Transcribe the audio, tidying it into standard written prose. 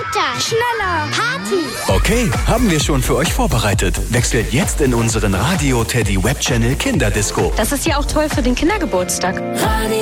Weiter! Schneller! Party! Okay, haben wir schon für euch vorbereitet. Wechselt jetzt in unseren Radio Teddy Web Channel Kinderdisco. Das ist ja auch toll für den Kindergeburtstag.